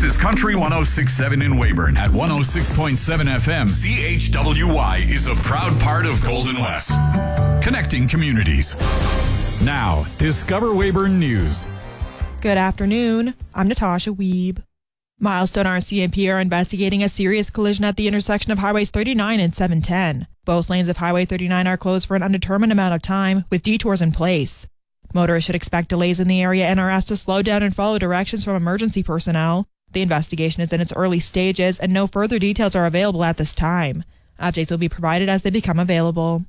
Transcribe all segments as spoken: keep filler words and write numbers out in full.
is Country one oh six point seven in Weyburn. At one oh six point seven F M, C H W Y is a proud part of Golden West. Connecting communities. Now, Discover Weyburn News. Good afternoon. I'm Natasha Wiebe. Milestone R C M P are investigating a serious collision at the intersection of Highways thirty-nine and seven ten. Both lanes of Highway thirty-nine are closed for an undetermined amount of time, with detours in place. Motorists should expect delays in the area and are asked to slow down and follow directions from emergency personnel. The investigation is in its early stages and no further details are available at this time. Updates will be provided as they become available.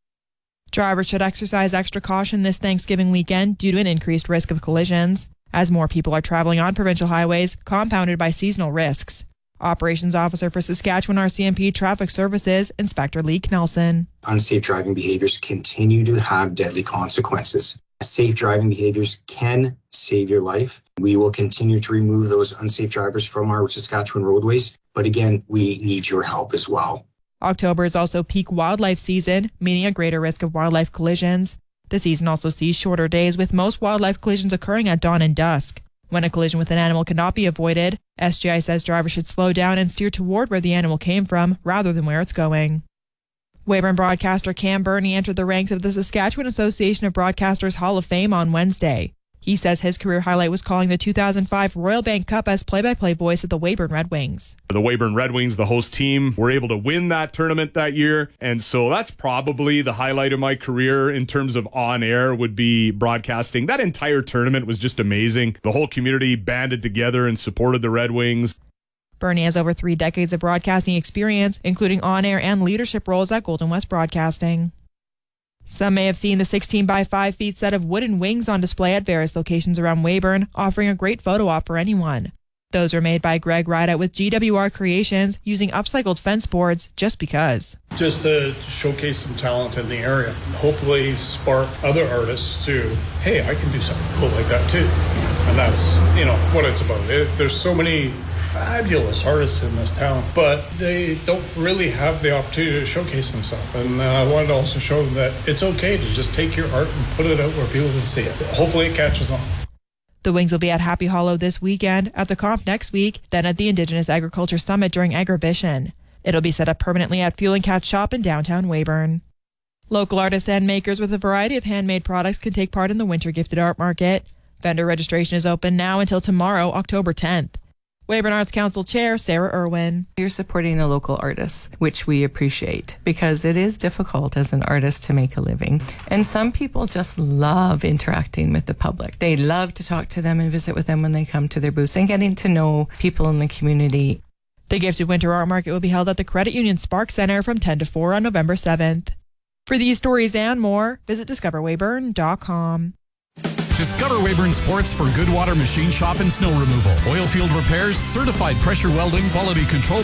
Drivers should exercise extra caution this Thanksgiving weekend due to an increased risk of collisions, as more people are traveling on provincial highways, compounded by seasonal risks. Operations Officer for Saskatchewan R C M P Traffic Services, Inspector Leek Nelson. Unsafe driving behaviors continue to have deadly consequences. Safe driving behaviors can save your life. We will continue to remove those unsafe drivers from our Saskatchewan roadways, but again, we need your help as well. October is also peak wildlife season, meaning a greater risk of wildlife collisions. The season also sees shorter days, with most wildlife collisions occurring at dawn and dusk. When a collision with an animal cannot be avoided, S G I says drivers should slow down and steer toward where the animal came from, rather than where it's going. Weyburn broadcaster Cam Burney entered the ranks of the Saskatchewan Association of Broadcasters Hall of Fame on Wednesday. He says his career highlight was calling the two thousand five Royal Bank Cup as play-by-play voice of the Weyburn Red Wings. The Weyburn Red Wings, the host team, were able to win that tournament that year, and so that's probably the highlight of my career in terms of on-air would be broadcasting. That entire tournament was just amazing. The whole community banded together and supported the Red Wings. Burney has over three decades of broadcasting experience, including on-air and leadership roles at Golden West Broadcasting. Some may have seen the sixteen by five feet set of wooden wings on display at various locations around Weyburn, offering a great photo op for anyone. Those are made by Greg Rideout with G W R Creations, using upcycled fence boards just because. Just to showcase some talent in the area. Hopefully spark other artists to, hey, I can do something cool like that too. And that's, you know, what it's about. It, there's so many fabulous artists in this town, but they don't really have the opportunity to showcase themselves. And uh, I wanted to also show them that it's okay to just take your art and put it out where people can see it. Hopefully it catches on. The Wings will be at Happy Hollow this weekend, at the Comp next week, then at the Indigenous Agriculture Summit during Agribition. It'll be set up permanently at Fuel and Catch Shop in downtown Weyburn. Local artists and makers with a variety of handmade products can take part in the Winter Gifted Art Market. Vendor registration is open now until tomorrow, October tenth. Weyburn Arts Council Chair Sarah Irwin. You're supporting a local artist, which we appreciate, because it is difficult as an artist to make a living. And some people just love interacting with the public. They love to talk to them and visit with them when they come to their booths and getting to know people in the community. The Gifted Winter Art Market will be held at the Credit Union Spark Center from ten to four on November seventh. For these stories and more, visit discover weyburn dot com. Discover Weyburn Sports for Goodwater Machine Shop and Snow Removal. Oil field repairs, certified pressure welding, quality control